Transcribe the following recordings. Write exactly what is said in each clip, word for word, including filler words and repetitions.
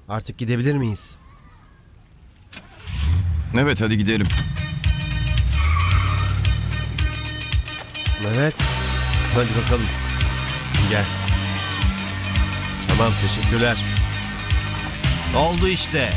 Artık gidebilir miyiz? Evet, hadi gidelim. Evet. Hadi bakalım. Gel. Tamam, teşekkürler. Oldu işte.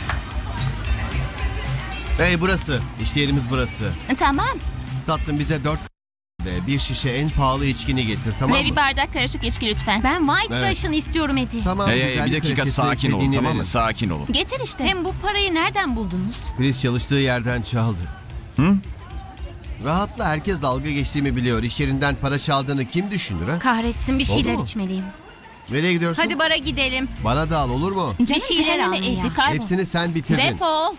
Hey, burası. İşte yerimiz burası. Tamam. Tatlım, bize dört ve bir şişe en pahalı içkini getir, tamam Ve mı? bir bardak karışık içki lütfen. Ben White Evet. Russian istiyorum Eddie. Tamam, Hey hey güzel bir dakika kalitesi, sakin olun, istediğini tamam mı? verin. Sakin olun. Getir işte. Hem bu parayı nereden buldunuz? Chris çalıştığı yerden çaldı. Hı? Rahatla, herkes dalga geçtiğimi biliyor. İş yerinden para çaldığını kim düşünür ha? Kahretsin, bir Oldu şeyler mu? içmeliyim. Nereye gidiyorsun? Hadi bara gidelim. Bana da al, olur mu? Canım bir şeyler cehenneme al ya. etti, kaybol. Hepsini sen bitirdin. Defol.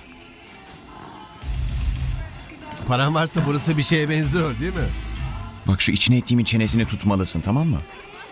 Paran varsa burası bir şeye benziyor değil mi? Bak şu içine ettiğimin çenesini tutmalısın, tamam mı?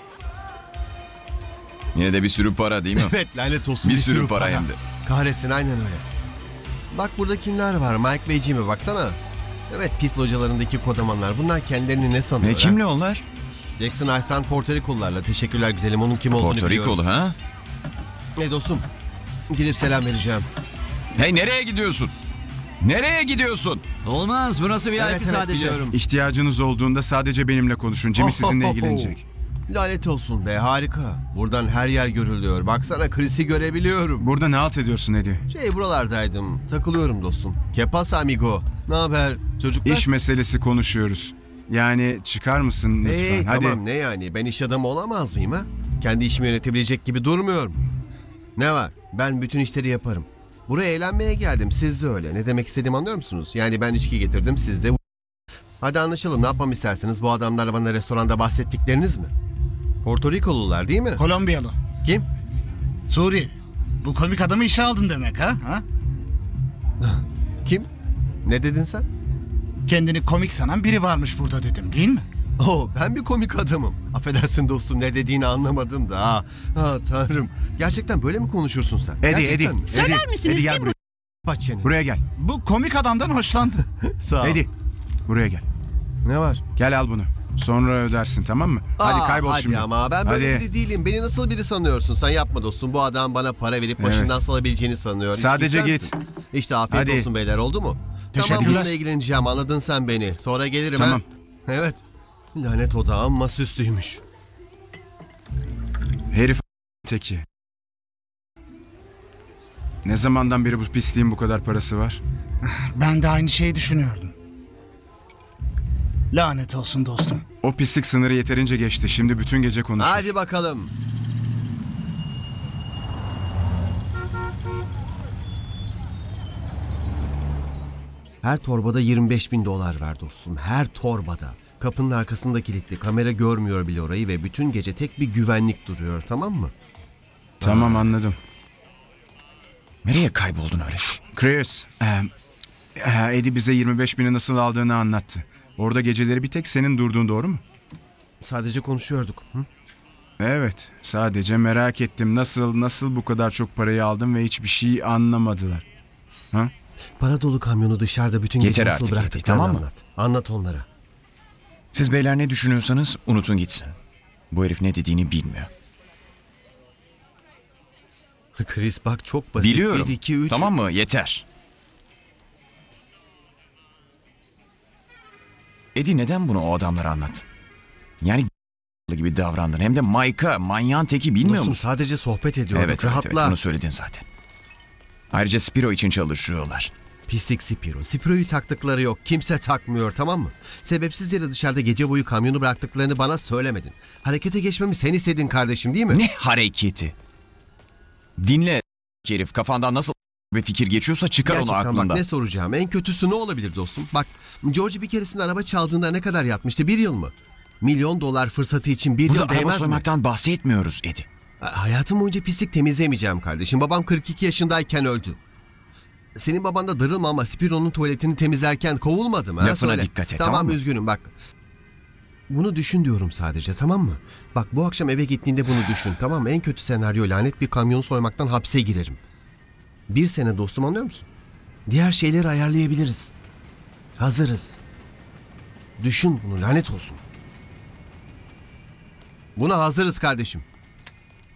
Yine de bir sürü para değil mi? Evet, lanet olsun. Bir sürü para hem de. Kahretsin, aynen öyle. Bak burada kimler var? Mike ve Jimmy, baksana. Evet, pis localarındaki kodamanlar. Bunlar kendilerini ne sanıyor? Ne ha? kimle onlar? Jackson Aysan Porto Rikolularla. Teşekkürler güzelim. Onun kim olduğunu Porto biliyorum. Rikolu ha? Ne dostum? Gidip selam vereceğim. Hey nereye gidiyorsun? Nereye gidiyorsun? Olmaz, burası V I P Evet, evet, sadece. biliyorum. İhtiyacınız olduğunda sadece benimle konuşun. Jimmy sizinle Ohohoho. ilgilenecek. Lanet olsun be, harika. Buradan her yer görülüyor. Baksana, Chris'i görebiliyorum. Burada ne halt ediyorsun Eddie? Şey, buralardaydım. Takılıyorum dostum. Que pasa amigo? Ne haber çocuklar? İş meselesi konuşuyoruz. Yani çıkar mısın lütfen? Hey, Hadi. tamam, ne yani? Ben iş adamı olamaz mıyım ha? Kendi işimi yönetebilecek gibi durmuyorum. Ne var? Ben bütün işleri yaparım. Buraya eğlenmeye geldim. Siz de öyle. Ne demek istediğimi anlıyor musunuz? Yani ben içki getirdim, siz de... Hadi anlaşalım. Ne yapmamı istersiniz? Bu adamlar bana restoranda bahsettikleriniz mi? Porto Rikolular değil mi? Kolombiyalı. Kim? Suriye. Bu komik adamı işe aldın demek ha? ha? Kim? Ne dedin sen? Kendini komik sanan biri varmış burada dedim değil mi? Oo, ben bir komik adamım. Affedersin dostum, ne dediğini anlamadım da. Ha, ha tanrım. Gerçekten böyle mi konuşursun sen? Eddie, Gerçekten Eddie. mi? Söyler Eddie, misiniz Eddie gel kim buraya. Aç çeneni. Buraya gel. Bu komik adamdan hoşlandı. Sağ ol. Eddie. Buraya gel. Ne var? Gel al bunu. Sonra ödersin, tamam mı? hadi Aa, kaybol hadi şimdi. ama ben böyle Hadi. biri değilim. Beni nasıl biri sanıyorsun? Sen yapma dostum. Bu adam bana para verip başından Evet. salabileceğini sanıyor. Hiç Sadece ister git. misin? İşte afiyet Hadi. olsun beyler, oldu mu? Tamam, Teşekkürler. bununla ilgileneceğim, anladın sen beni. Sonra gelirim Tamam. ha. Evet. Lanet odağı amma süslüymüş. Herif teki. Ne zamandan beri bu pisliğin bu kadar parası var? Ben de aynı şeyi düşünüyordum. Lanet olsun dostum. O pislik sınırı yeterince geçti. Şimdi bütün gece konuşur. Hadi bakalım. Her torbada yirmi beş bin dolar ver dostum. Her torbada. Kapının arkasında kilitli. Kamera görmüyor bile orayı ve bütün gece tek bir güvenlik duruyor, tamam mı? Tamam, anladım. Nereye kayboldun öyle? Chris, e, e, Eddie bize yirmi beş bini nasıl aldığını anlattı. Orada geceleri bir tek senin durduğun, doğru mu? Sadece konuşuyorduk. Hı? Evet, sadece merak ettim. Nasıl, nasıl bu kadar çok parayı aldın ve hiçbir şey anlamadılar. Ha? Para dolu kamyonu dışarıda bütün gece Yeter nasıl artık, bıraktık? Eddie, tamam mı? Anlat. Anlat onlara. Siz beyler ne düşünüyorsanız unutun gitsin. Bu herif ne dediğini bilmiyor. Chris bak, çok basit. Biliyorum. bir, iki, üç... Tamam mı? Yeter. Eddie neden bunu o adamlara anlattın? Yani gibi davrandın. Hem de Mike'a, manyağın teki bilmiyor Dostum, musun? sadece sohbet ediyorduk. Evet, evet, Rahatla. evet, bunu söyledin zaten. Ayrıca Spiro için çalışıyorlar. Pislik Spiro. Spiro'yu taktıkları yok. Kimse takmıyor, tamam mı? Sebepsiz yere dışarıda gece boyu kamyonu bıraktıklarını bana söylemedin. Harekete geçmemi sen istedin kardeşim, değil mi? Ne hareketi? Dinle herif, kafandan nasıl bir fikir geçiyorsa çıkar onu Gerçekten aklından. bak, ne soracağım. En kötüsü ne olabilir dostum? Bak, George bir keresinde araba çaldığında ne kadar yatmıştı? Bir yıl mı? Milyon dolar fırsatı için bir Burada yıl araba değmez mi? soymaktan bahsetmiyoruz Eddie. Ha- Hayatım boyunca pislik temizlemeyeceğim kardeşim. Babam kırk iki yaşındayken öldü. Senin baban da darılma ama Spiro'nun tuvaletini temizlerken kovulmadı mı? ha? Lafına Söyle. dikkat et, Tamam, tamam mı? üzgünüm bak. Bunu düşün diyorum sadece, tamam mı? Bak, bu akşam eve gittiğinde bunu düşün, tamam mı? En kötü senaryo, lanet bir kamyonu soymaktan hapse girerim. Bir sene dostum, anlıyor musun? Diğer şeyleri ayarlayabiliriz. Hazırız. Düşün bunu, lanet olsun. Buna hazırız kardeşim.